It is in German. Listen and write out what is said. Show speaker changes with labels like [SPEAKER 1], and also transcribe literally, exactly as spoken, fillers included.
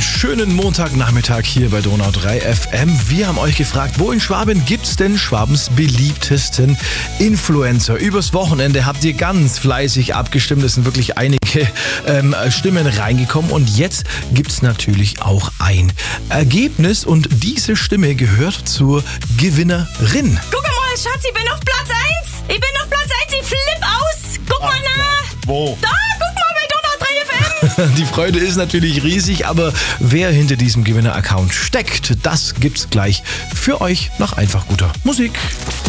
[SPEAKER 1] Einen schönen Montagnachmittag hier bei Donau drei F M. Wir haben euch gefragt, wo in Schwaben gibt's denn Schwabens beliebtesten Influencer? Übers Wochenende habt ihr ganz fleißig abgestimmt. Es sind wirklich einige ähm, Stimmen reingekommen und jetzt gibt's natürlich auch ein Ergebnis und diese Stimme gehört zur Gewinnerin.
[SPEAKER 2] Guck mal, Schatz, ich bin auf Platz eins. Ich bin auf Platz eins, ich flipp aus. Guck mal nach.
[SPEAKER 1] Wo?
[SPEAKER 2] Da, guck mal bei Donau drei F M.
[SPEAKER 1] Die Freude ist natürlich riesig, aber wer hinter diesem Gewinner-Account steckt, das gibt's gleich für euch nach einfach guter Musik.